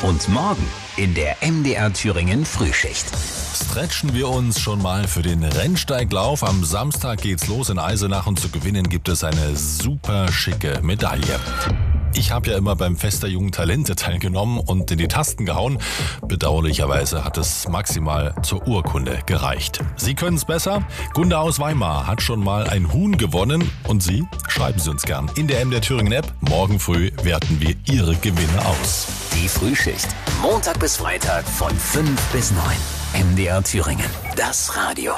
Und morgen in der MDR Thüringen Frühschicht. Stretchen wir uns schon mal für den Rennsteiglauf. Am Samstag geht's los in Eisenach und zu gewinnen gibt es eine super schicke Medaille. Ich habe ja immer beim Fest der jungen Talente teilgenommen und in die Tasten gehauen. Bedauerlicherweise hat es maximal zur Urkunde gereicht. Sie können es besser. Gunda aus Weimar hat schon mal ein Huhn gewonnen. Und Sie? Schreiben Sie uns gern in der MDR Thüringen App. Morgen früh werten wir Ihre Gewinne aus. Die Frühschicht. Montag bis Freitag von 5 bis 9. MDR Thüringen. Das Radio.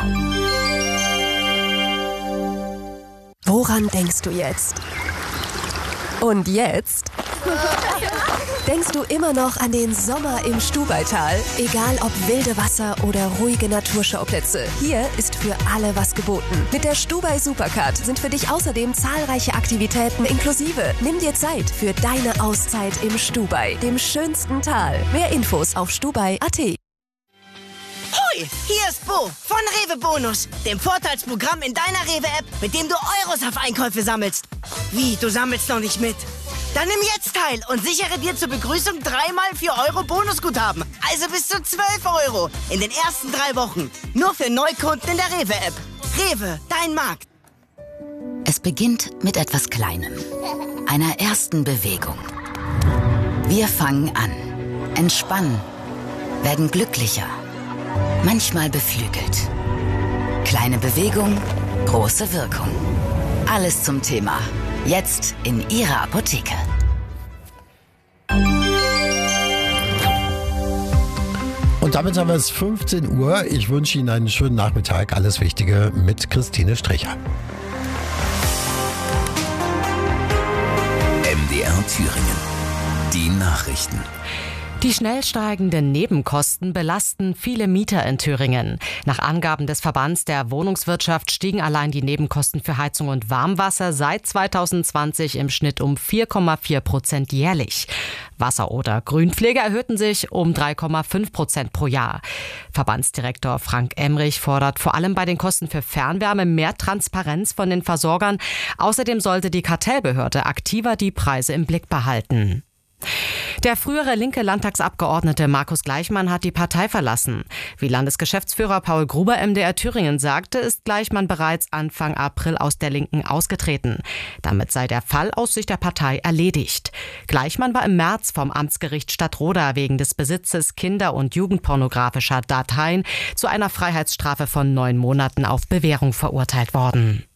Woran denkst du jetzt? Und jetzt? Denkst du immer noch an den Sommer im Stubaital? Egal ob wilde Wasser oder ruhige Naturschauplätze, hier ist für alle was geboten. Mit der Stubai Supercard sind für dich außerdem zahlreiche Aktivitäten inklusive. Nimm dir Zeit für deine Auszeit im Stubai, dem schönsten Tal. Mehr Infos auf stubai.at. Hoi, hier ist Bo von Rewe Bonus, dem Vorteilsprogramm in deiner Rewe-App, mit dem du Euros auf Einkäufe sammelst. Wie, du sammelst noch nicht mit? Dann nimm jetzt teil und sichere dir zur Begrüßung 3x 4 Euro Bonusguthaben. Also bis zu 12 Euro in den ersten 3 Wochen. Nur für Neukunden in der Rewe-App. Rewe, dein Markt. Es beginnt mit etwas Kleinem, einer ersten Bewegung. Wir fangen an, entspannen, werden glücklicher. Manchmal beflügelt. Kleine Bewegung, große Wirkung. Alles zum Thema. Jetzt in Ihrer Apotheke. Und damit haben wir es 15 Uhr. Ich wünsche Ihnen einen schönen Nachmittag. Alles Wichtige mit Christine Stricher. MDR Thüringen. Die Nachrichten. Die schnell steigenden Nebenkosten belasten viele Mieter in Thüringen. Nach Angaben des Verbands der Wohnungswirtschaft stiegen allein die Nebenkosten für Heizung und Warmwasser seit 2020 im Schnitt um 4,4% jährlich. Wasser- oder Grünpflege erhöhten sich um 3,5% pro Jahr. Verbandsdirektor Frank Emrich fordert vor allem bei den Kosten für Fernwärme mehr Transparenz von den Versorgern. Außerdem sollte die Kartellbehörde aktiver die Preise im Blick behalten. Der frühere linke Landtagsabgeordnete Markus Gleichmann hat die Partei verlassen. Wie Landesgeschäftsführer Paul Gruber MDR Thüringen sagte, ist Gleichmann bereits Anfang April aus der Linken ausgetreten. Damit sei der Fall aus Sicht der Partei erledigt. Gleichmann war im März vom Amtsgericht Stadtroda wegen des Besitzes kinder- und jugendpornografischer Dateien zu einer Freiheitsstrafe von 9 Monaten auf Bewährung verurteilt worden.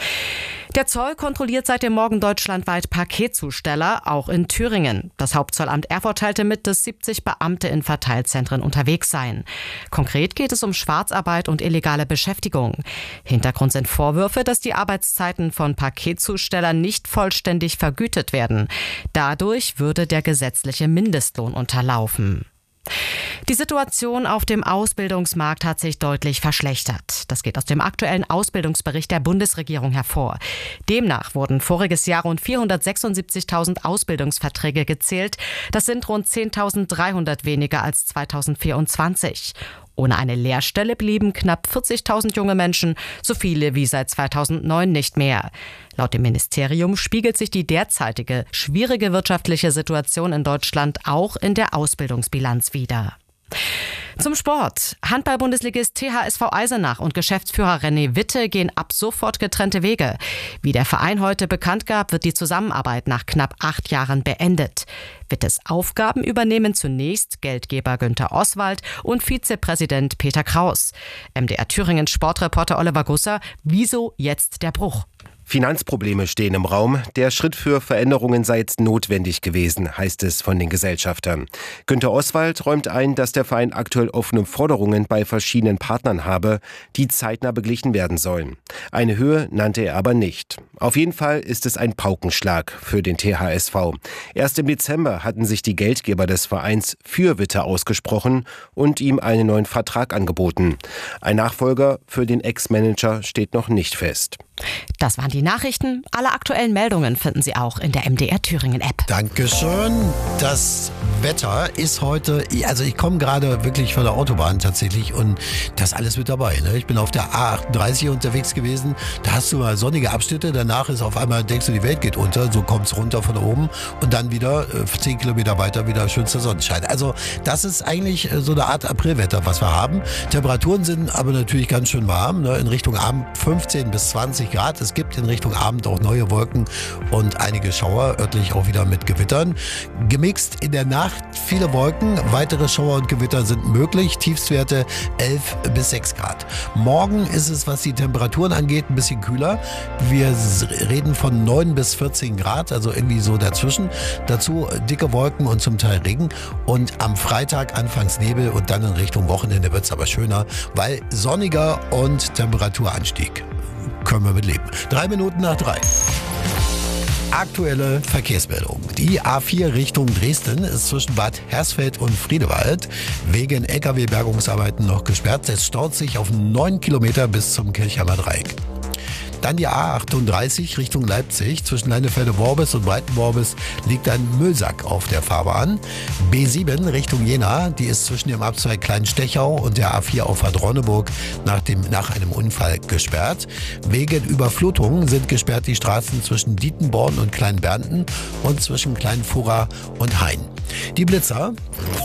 Der Zoll kontrolliert seit dem Morgen deutschlandweit Paketzusteller, auch in Thüringen. Das Hauptzollamt Erfurt teilte mit, dass 70 Beamte in Verteilzentren unterwegs seien. Konkret geht es um Schwarzarbeit und illegale Beschäftigung. Hintergrund sind Vorwürfe, dass die Arbeitszeiten von Paketzustellern nicht vollständig vergütet werden. Dadurch würde der gesetzliche Mindestlohn unterlaufen. Die Situation auf dem Ausbildungsmarkt hat sich deutlich verschlechtert. Das geht aus dem aktuellen Ausbildungsbericht der Bundesregierung hervor. Demnach wurden voriges Jahr rund 476.000 Ausbildungsverträge gezählt. Das sind rund 10.300 weniger als 2024. Ohne eine Lehrstelle blieben knapp 40.000 junge Menschen, so viele wie seit 2009 nicht mehr. Laut dem Ministerium spiegelt sich die derzeitige schwierige wirtschaftliche Situation in Deutschland auch in der Ausbildungsbilanz wider. Zum Sport. Handball-Bundesligist THSV Eisenach und Geschäftsführer René Witte gehen ab sofort getrennte Wege. Wie der Verein heute bekannt gab, wird die Zusammenarbeit nach knapp 8 Jahren beendet. Wittes Aufgaben übernehmen zunächst Geldgeber Günter Oswald und Vizepräsident Peter Kraus. MDR Thüringen Sportreporter Oliver Gusser, wieso jetzt der Bruch? Finanzprobleme stehen im Raum. Der Schritt für Veränderungen sei jetzt notwendig gewesen, heißt es von den Gesellschaftern. Günter Oswald räumt ein, dass der Verein aktuell offene Forderungen bei verschiedenen Partnern habe, die zeitnah beglichen werden sollen. Eine Höhe nannte er aber nicht. Auf jeden Fall ist es ein Paukenschlag für den THSV. Erst im Dezember hatten sich die Geldgeber des Vereins für Witte ausgesprochen und ihm einen neuen Vertrag angeboten. Ein Nachfolger für den Ex-Manager steht noch nicht fest. Das waren die Nachrichten. Alle aktuellen Meldungen finden Sie auch in der MDR Thüringen App. Dankeschön. Das Wetter ist heute, also ich komme gerade wirklich von der Autobahn tatsächlich und das ist alles mit dabei. Ne? Ich bin auf der A38 unterwegs gewesen. Da hast du mal sonnige Abschnitte. Danach ist auf einmal, denkst du, die Welt geht unter. So kommt es runter von oben und dann wieder 10 Kilometer weiter wieder schönster Sonnenschein. Also das ist eigentlich so eine Art Aprilwetter, was wir haben. Temperaturen sind aber natürlich ganz schön warm. Ne? In Richtung Abend 15 bis 20 Grad. Es gibt in Richtung Abend auch neue Wolken und einige Schauer, örtlich auch wieder mit Gewittern. Gemixt in der Nacht viele Wolken, weitere Schauer und Gewitter sind möglich. Tiefstwerte 11 bis 6 Grad. Morgen ist es, was die Temperaturen angeht, ein bisschen kühler. Wir reden von 9 bis 14 Grad, also irgendwie so dazwischen. Dazu dicke Wolken und zum Teil Regen. Und am Freitag anfangs Nebel und dann in Richtung Wochenende wird es aber schöner, weil sonniger und Temperaturanstieg. Können wir mit leben. 3 Minuten nach 3. Aktuelle Verkehrsmeldung. Die A4 Richtung Dresden ist zwischen Bad Hersfeld und Friedewald wegen LKW-Bergungsarbeiten noch gesperrt. Es staut sich auf 9 Kilometer bis zum Kirchheimer Dreieck. Dann die A38 Richtung Leipzig. Zwischen Leinefelde-Worbis und Breitenworbis liegt ein Müllsack auf der Fahrbahn. B7 Richtung Jena, die ist zwischen dem Abzweig Kleinstechau und der A4 auf Ronneburg nach einem Unfall gesperrt. Wegen Überflutungen sind gesperrt die Straßen zwischen Dietenborn und Kleinbernten und zwischen Kleinfurra und Hain. Die Blitzer.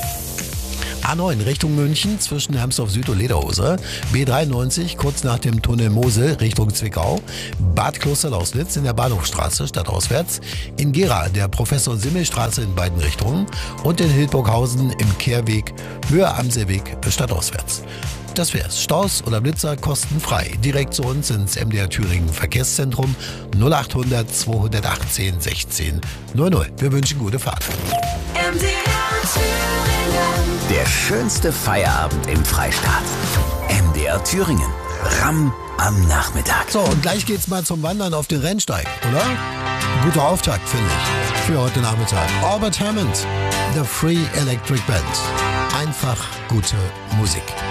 A9 Richtung München zwischen Hermsdorf Süd und Lederhose. B93 kurz nach dem Tunnel Mosel Richtung Zwickau. Bad Klosterlauslitz in der Bahnhofstraße stadtauswärts. In Gera der Professor-Simmel-Straße in beiden Richtungen. Und in Hildburghausen im Kehrweg Höhe Amselweg stadtauswärts. Das wär's. Staus oder Blitzer kostenfrei. Direkt zu uns ins MDR Thüringen Verkehrszentrum 0800 218 16 00. Wir wünschen gute Fahrt. MDR Thüringen. Der schönste Feierabend im Freistaat. MDR Thüringen. Ramm am Nachmittag. So, und gleich geht's mal zum Wandern auf den Rennsteig, oder? Ein guter Auftakt, finde ich, für heute Nachmittag. Albert Hammond, The Free Electric Band. Einfach gute Musik.